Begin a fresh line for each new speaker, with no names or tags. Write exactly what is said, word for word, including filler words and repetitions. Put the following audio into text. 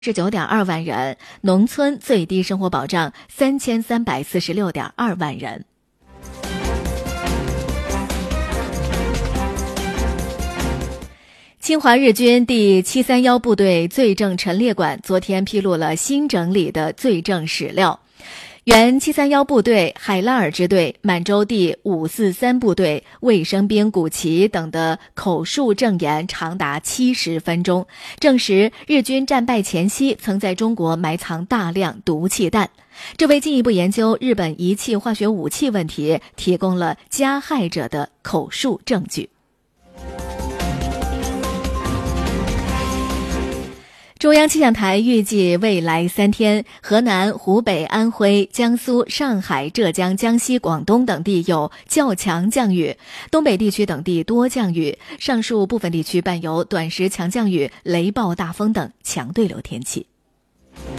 十九点二万人，农村最低生活保障三千三百四十六点二万人。侵华日军第七三一部队罪证陈列馆昨天披露了新整理的罪证史料。原七三一部队海拉尔支队、满洲第五四三部队卫生兵古奇等的口述证言长达七十分钟，证实日军战败前夕曾在中国埋藏大量毒气弹，这为进一步研究日本遗弃化学武器问题提供了加害者的口述证据。中央气象台预计未来三天，河南、湖北、安徽、江苏、上海、浙江、江西、广东等地有较强降雨，东北地区等地多降雨，上述部分地区伴有短时强降雨、雷暴大风等强对流天气。